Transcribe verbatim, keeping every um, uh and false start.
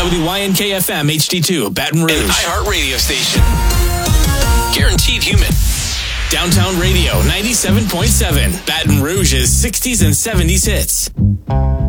W Y N K F M H D two, Baton Rouge. An iHeart radio station. Guaranteed human. Downtown Radio ninety-seven point seven, Baton Rouge's sixties and seventies hits.